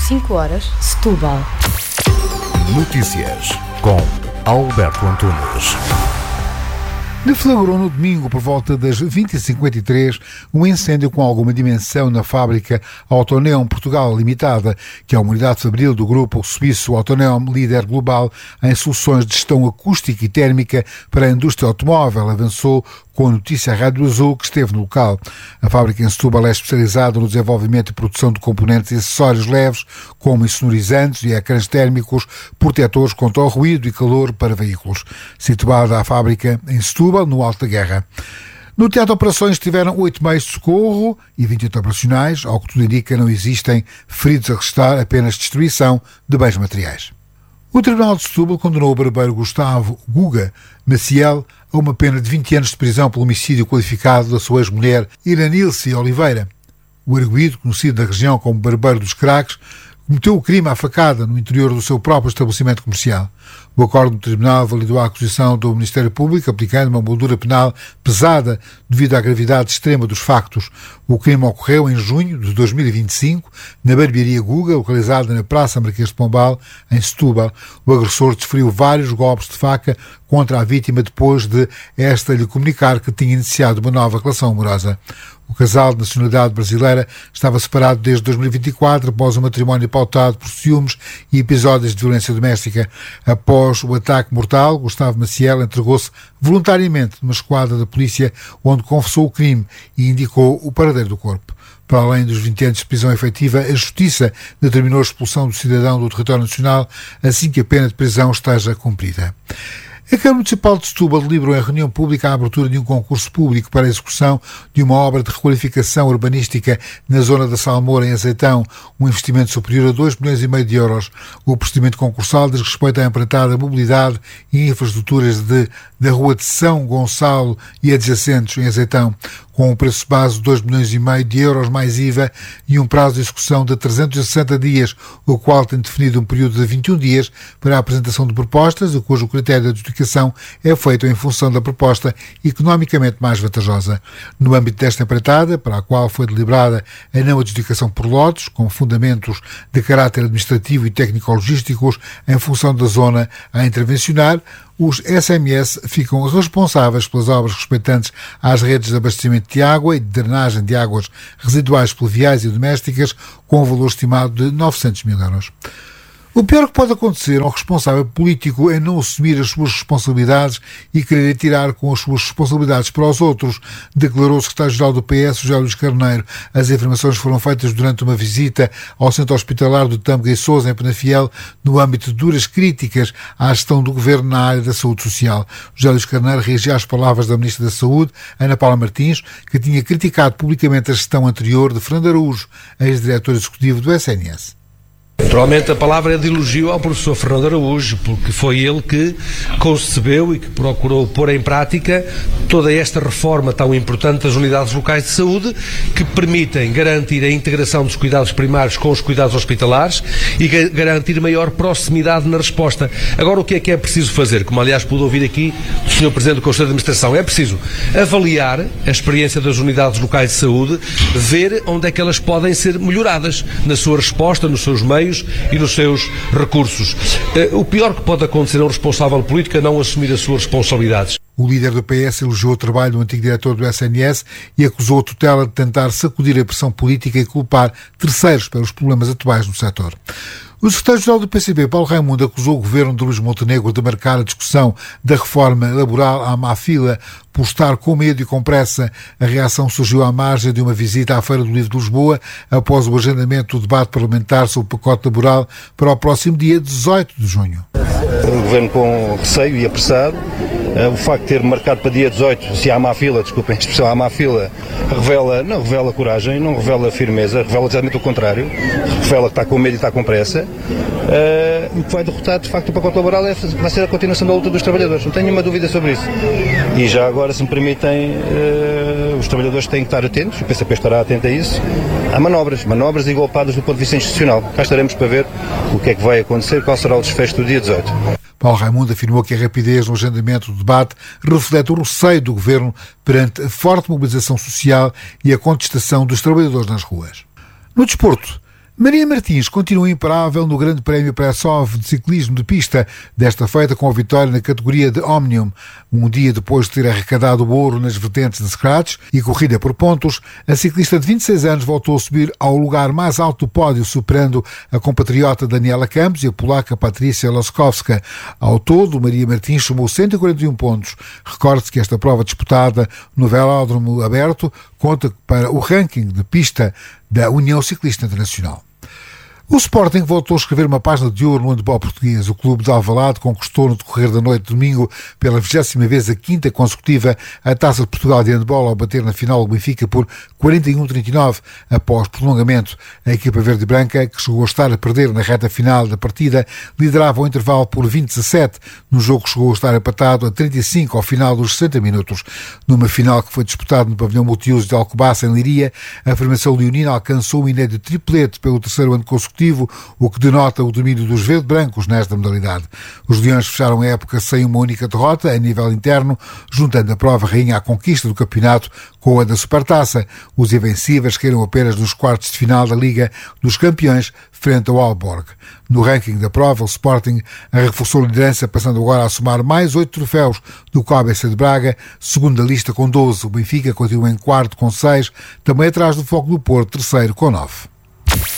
5 horas, Setúbal. Notícias com Alberto Antunes. Deflagrou no domingo, por volta das 20h53, um incêndio com alguma dimensão na fábrica Autoneum Portugal Limitada, que é uma unidade fabril do grupo suíço Autoneum, líder global em soluções de gestão acústica e térmica para a indústria automóvel, avançou com a notícia à Rádio Azul, que esteve no local. A fábrica em Setúbal é especializada no desenvolvimento e produção de componentes e acessórios leves, como insonorizantes e ecrãs térmicos, protetores contra o ruído e calor para veículos. Situada a fábrica em Setúbal, no Alto da Guerra. No teatro de operações estiveram 8 meios de socorro e 28 operacionais. Ao que tudo indica, não existem feridos a restar, apenas destruição de bens materiais. O Tribunal de Setúbal condenou o barbeiro Gustavo Guga Maciel a uma pena de 20 anos de prisão pelo homicídio qualificado da sua ex-mulher Iranilce Oliveira. O arguido, conhecido na região como Barbeiro dos Craques, cometeu o crime à facada no interior do seu próprio estabelecimento comercial. O acordo do Tribunal validou a acusação do Ministério Público, aplicando uma moldura penal pesada devido à gravidade extrema dos factos. O crime ocorreu em junho de 2025, na barbearia Guga, localizada na Praça Marquês de Pombal, em Setúbal. O agressor desferiu vários golpes de faca contra a vítima depois de esta lhe comunicar que tinha iniciado uma nova relação amorosa. O casal de nacionalidade brasileira estava separado desde 2024 após um matrimónio pautado por ciúmes e episódios de violência doméstica. Após o ataque mortal, Gustavo Maciel entregou-se voluntariamente numa esquadra da polícia, onde confessou o crime e indicou o paradeiro do corpo. Para além dos 20 anos de prisão efetiva, a Justiça determinou a expulsão do cidadão do território nacional assim que a pena de prisão esteja cumprida. A Câmara Municipal de Setúbal deliberou em reunião pública a abertura de um concurso público para a execução de uma obra de requalificação urbanística na zona da Salmoura, em Azeitão, um investimento superior a 2,5 milhões de euros. O procedimento concursal diz respeito à empreitada mobilidade e infraestruturas da Rua de São Gonçalo e adjacentes, em Azeitão, com um preço base de 2,5 milhões de euros mais IVA e um prazo de execução de 360 dias, o qual tem definido um período de 21 dias para a apresentação de propostas, cujo critério de adjudicação é feito em função da proposta economicamente mais vantajosa. No âmbito desta empreitada, para a qual foi deliberada a não adjudicação por lotes, com fundamentos de caráter administrativo e técnico-logísticos em função da zona a intervencionar, os SMS ficam responsáveis pelas obras respeitantes às redes de abastecimento de água e de drenagem de águas residuais pluviais e domésticas, com um valor estimado de 900 mil euros. O pior que pode acontecer a um responsável político é não assumir as suas responsabilidades e querer tirar com as suas responsabilidades para os outros, declarou o secretário-geral do PS, José Luís Carneiro. As informações foram feitas durante uma visita ao centro hospitalar do Tâmega e Sousa, em Penafiel, no âmbito de duras críticas à gestão do governo na área da saúde social. José Luís Carneiro reagiu às palavras da Ministra da Saúde, Ana Paula Martins, que tinha criticado publicamente a gestão anterior de Fernando Araújo, ex-diretor executivo do SNS. Naturalmente a palavra é de elogio ao professor Fernando Araújo, porque foi ele que concebeu e que procurou pôr em prática toda esta reforma tão importante das unidades locais de saúde, que permitem garantir a integração dos cuidados primários com os cuidados hospitalares e garantir maior proximidade na resposta. Agora, o que é preciso fazer? Como aliás pude ouvir aqui do Sr. Presidente do Conselho de Administração, é preciso avaliar a experiência das unidades locais de saúde, ver onde é que elas podem ser melhoradas na sua resposta, nos seus meios e nos seus recursos. O pior que pode acontecer a um responsável político é não assumir as suas responsabilidades. O líder do PS elogiou o trabalho do antigo diretor do SNS e acusou a tutela de tentar sacudir a pressão política e culpar terceiros pelos problemas atuais no setor. O secretário-geral do PCP, Paulo Raimundo, acusou o governo de Luís Montenegro de marcar a discussão da reforma laboral à má fila por estar com medo e com pressa. A reação surgiu à margem de uma visita à Feira do Livro de Lisboa após o agendamento do debate parlamentar sobre o pacote laboral para o próximo dia 18 de junho. O governo com receio e apressado. O facto de ter marcado para dia 18, se há má fila, desculpem a expressão, há má fila, não revela coragem, não revela firmeza, revela exatamente o contrário, revela que está com medo e está com pressa. O que vai derrotar, de facto, o pacote laboral vai ser a continuação da luta dos trabalhadores, não tenho nenhuma dúvida sobre isso. E já agora, se me permitem, os trabalhadores têm que estar atentos, o PCP estará atento a isso. Há manobras e golpadas do ponto de vista institucional. Cá estaremos para ver o que é que vai acontecer, qual será o desfecho do dia 18. Paulo Raimundo afirmou que a rapidez no agendamento do debate reflete o receio do governo perante a forte mobilização social e a contestação dos trabalhadores nas ruas. No desporto, Maria Martins continua imparável no Grande Prémio Pressov de ciclismo de pista, desta feita com a vitória na categoria de Omnium. Um dia depois de ter arrecadado o ouro nas vertentes de scratch e corrida por pontos, a ciclista de 26 anos voltou a subir ao lugar mais alto do pódio, superando a compatriota Daniela Campos e a polaca Patrícia Laskowska. Ao todo, Maria Martins somou 141 pontos. Recorde-se que esta prova disputada no velódromo aberto conta para o ranking de pista da União Ciclista Internacional. O Sporting voltou a escrever uma página de ouro no handebol português. O clube de Alvalade conquistou no decorrer da noite de domingo, pela 20ª vez, a quinta consecutiva, a Taça de Portugal de handebol, ao bater na final o Benfica por 41-39. Após prolongamento, a equipa verde e branca, que chegou a estar a perder na reta final da partida, liderava o intervalo por 20-17. No jogo que chegou a estar empatado a 35 ao final dos 60 minutos. Numa final que foi disputada no pavilhão multiuso de Alcobaça, em Leiria, a formação leonina alcançou um inédito triplete pelo terceiro ano consecutivo, o que denota o domínio dos verde-brancos nesta modalidade. Os leões fecharam a época sem uma única derrota a nível interno, juntando a prova rainha à conquista do campeonato com a da Supertaça. Os invencíveis caíram apenas nos quartos de final da Liga dos Campeões, frente ao Aalborg. No ranking da prova, o Sporting reforçou a liderança, passando agora a somar mais 8 troféus do que o ABC de Braga, segundo a lista com 12. O Benfica continua em quarto com 6, também atrás do Foco do Porto, terceiro com 9.